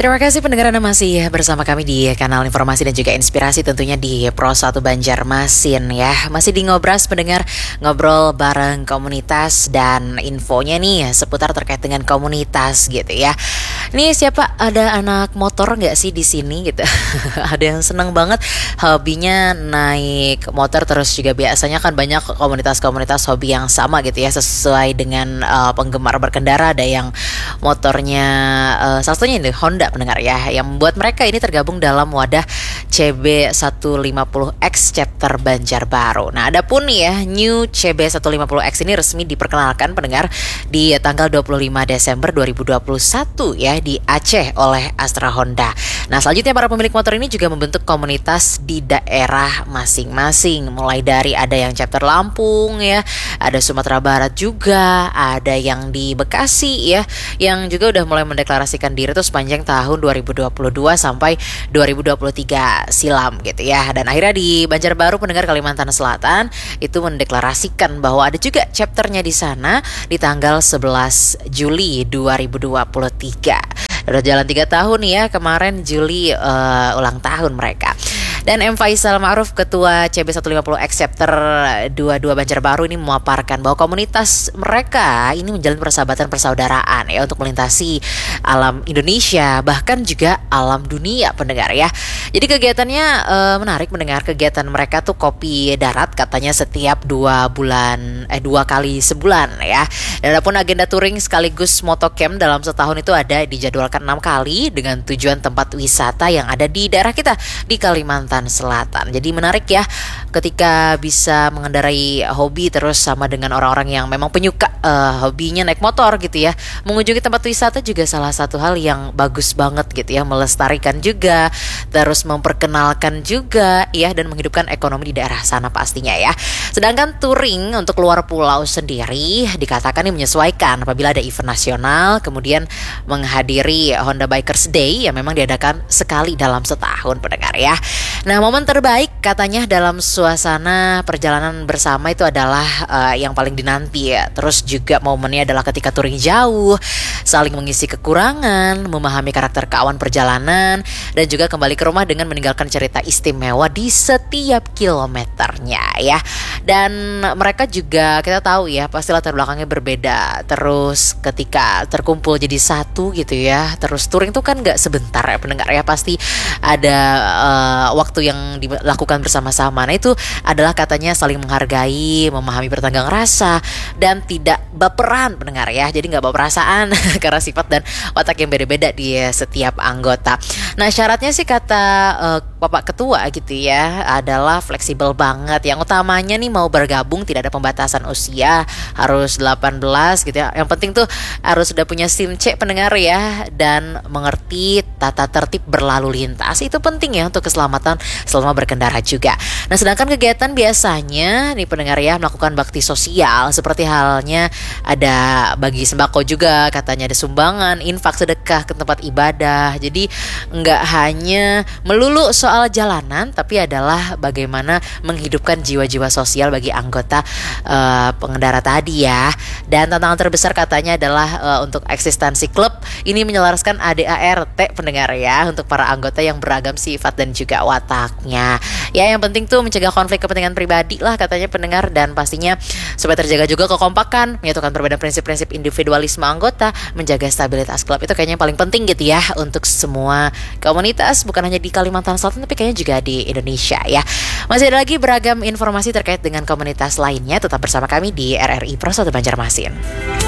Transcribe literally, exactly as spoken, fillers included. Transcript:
Terima kasih pendengar Anda masih bersama kami di kanal informasi dan juga inspirasi tentunya di Pro satu Banjarmasin ya. Masih di Ngobras pendengar, ngobrol bareng komunitas dan infonya nih seputar terkait dengan komunitas gitu ya. Ini siapa, ada anak motor nggak sih di sini gitu? Ada yang seneng banget hobinya naik motor, terus juga biasanya kan banyak komunitas-komunitas hobi yang sama gitu ya, sesuai dengan uh, penggemar berkendara. Ada yang motornya uh, salah satunya ini Honda pendengar ya, yang membuat mereka ini tergabung dalam wadah C B seratus lima puluh X chapter Banjarbaru. Nah, adapun nih ya, New C B seratus lima puluh X ini resmi diperkenalkan pendengar di tanggal dua puluh lima Desember dua ribu dua puluh satu ya di Aceh oleh Astra Honda. Nah, selanjutnya para pemilik motor ini juga membentuk komunitas di daerah masing-masing, mulai dari ada yang chapter Lampung ya, ada Sumatera Barat juga, ada yang di Bekasi ya, yang juga udah mulai mendeklarasikan diri tuh sepanjang tahun dua ribu dua puluh dua sampai dua ribu dua puluh tiga silam gitu ya. Dan akhirnya di Banjarbaru pendengar Kalimantan Selatan itu mendeklarasikan bahwa ada juga chapternya di sana di tanggal sebelas Juli dua ribu dua puluh tiga. Udah jalan tiga tahun ya, kemarin Juli uh, ulang tahun mereka. Dan M. Faisal Ma'ruf, Ketua C B seratus lima puluh X Chapter dua puluh dua Banjarbaru ini memaparkan bahwa komunitas mereka ini menjalin persahabatan persaudaraan ya untuk melintasi alam Indonesia, bahkan juga alam dunia pendengar ya. Jadi kegiatannya e, menarik mendengar. Kegiatan mereka tuh kopi darat katanya setiap dua bulan eh dua kali sebulan ya. Dan adapun agenda touring sekaligus motocamp dalam setahun itu ada dijadwalkan enam kali dengan tujuan tempat wisata yang ada di daerah kita di Kalimantan Selatan. Jadi menarik ya ketika bisa mengendarai hobi terus sama dengan orang-orang yang memang penyuka uh, hobinya naik motor gitu ya. Mengunjungi tempat wisata juga salah satu hal yang bagus banget gitu ya, melestarikan juga, terus memperkenalkan juga ya, dan menghidupkan ekonomi di daerah sana pastinya ya. Sedangkan touring untuk luar pulau sendiri dikatakan ini menyesuaikan apabila ada event nasional, kemudian menghadiri Honda Bikers Day yang memang diadakan sekali dalam setahun pendengar ya. Nah, momen terbaik katanya dalam suasana perjalanan bersama itu adalah uh, yang paling dinanti ya. Terus juga momennya adalah ketika touring jauh, saling mengisi kekurangan, memahami karakter kawan perjalanan, dan juga kembali ke rumah dengan meninggalkan cerita istimewa di setiap kilometernya ya. Dan mereka juga kita tahu ya pasti latar belakangnya berbeda. Terus ketika terkumpul jadi satu gitu ya, terus touring tuh kan gak sebentar ya pendengar ya, pasti ada uh, waktu yang dilakukan bersama-sama. Nah, itu adalah katanya saling menghargai, memahami bertenggang rasa, dan tidak baperan pendengar ya. Jadi gak bawa perasaan karena sifat dan watak yang beda-beda di setiap anggota. Nah, syaratnya sih kata uh, Bapak Ketua gitu ya adalah fleksibel banget. Yang utamanya nih mau bergabung tidak ada pembatasan usia, harus delapan belas gitu ya. Yang penting tuh harus sudah punya SIM C pendengar ya, dan mengerti tata tertib berlalu lintas. Itu penting ya untuk keselamatan selama berkendara juga. Nah, sedangkan kegiatan biasanya nih pendengar ya melakukan bakti sosial, seperti halnya ada bagi sembako juga, katanya ada sumbangan, infak, sedekah ke tempat ibadah. Jadi nggak hanya melulu soal jalanan, tapi adalah bagaimana menghidupkan jiwa-jiwa sosial bagi anggota uh, pengendara tadi ya. Dan tantangan terbesar katanya adalah uh, untuk eksistensi klub ini menyelaraskan A D A R T pendengar ya untuk para anggota yang beragam sifat dan juga wataknya. Ya, yang penting tuh mencegah konflik kepentingan pribadi lah katanya pendengar, dan pastinya supaya terjaga juga kekompakan, menyatukan perbedaan prinsip-prinsip individualisme anggota, menjaga stabilitas klub. Itu kayaknya yang paling penting gitu ya untuk semua komunitas, bukan hanya di Kalimantan Selatan tapi kayaknya juga di Indonesia ya. Masih ada lagi beragam informasi terkait dengan komunitas lainnya, tetap bersama kami di R R I Pro satu Banjarmasin.